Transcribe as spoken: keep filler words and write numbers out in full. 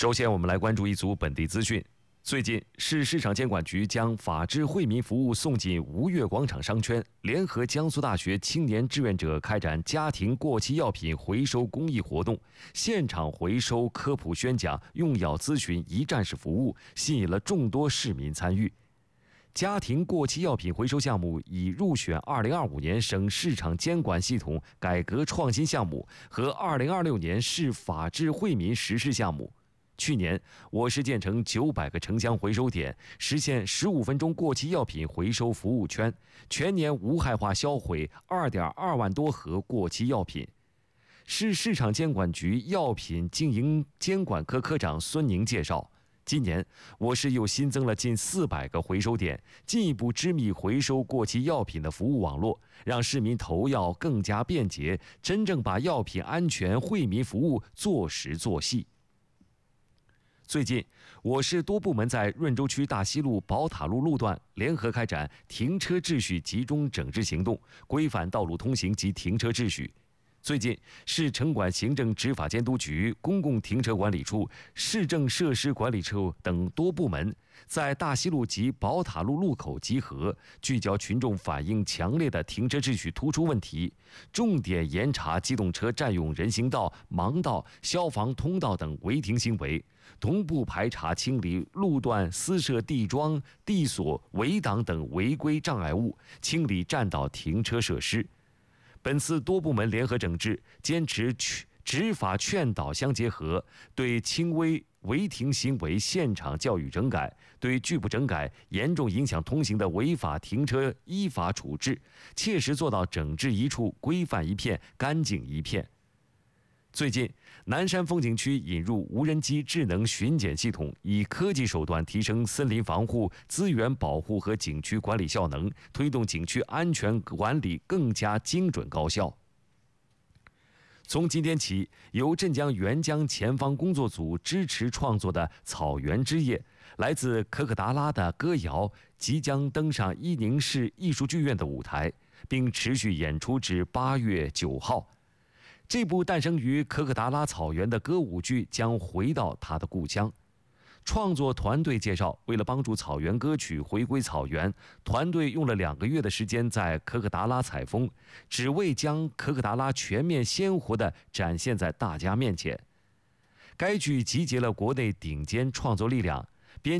首先，我们来关注一组本地资讯。最近，市市场监管局将法治惠民服务送进吴越广场商圈，联合江苏大学青年志愿者开展家庭过期药品回收公益活动，现场回收、科普宣讲、用药咨询一站式服务，吸引了众多市民参与。家庭过期药品回收项目已入选二零二五年省市场监管系统改革创新项目和二零二六年市法治惠民实施项目。去年，我市建成九百个城乡回收点，实现十五分钟过期药品回收服务圈，全年无害化销毁二点二万多盒过期药品。市市场监管局药品经营监管科科长孙宁介绍，今年我市又新增了近四百个回收点，进一步织密回收过期药品的服务网络，让市民投药更加便捷，真正把药品安全惠民服务做实做细。最近，我市多部门在润州区大西路宝塔路路段联合开展停车秩序集中整治行动，规范道路通行及停车秩序。最近，市城管行政执法监督局、公共停车管理处、市政设施管理处等多部门在大西路及宝塔路路口集合，聚焦群众反映强烈的停车秩序突出问题，重点严查机动车占用人行道、盲道、消防通道等违停行为，同步排查清理路段私设地桩、地锁、围挡等违规障碍物，清理占道停车设施。本次多部门联合整治，坚持执法劝导相结合，对轻微违停行为现场教育整改，对拒不整改、严重影响通行的违法停车依法处置，切实做到整治一处、规范一片、干净一片。最近，南山风景区引入无人机智能巡检系统，以科技手段提升森林防护、资源保护和景区管理效能，推动景区安全管理更加精准高效。从今天起，由镇江沅江前方工作组支持创作的《草原之夜》，来自可可达拉的歌谣即将登上伊宁市艺术剧院的舞台，并持续演出至八月九号。这部诞生于可可达拉草原的歌舞剧将回到它的故乡。创作团队介绍，为了帮助草原歌曲回归草原，团队用了两个月的时间在可可达拉采风，只为将可可达拉全面鲜活地展现在大家面前。该剧集结了国内顶尖创作力量，编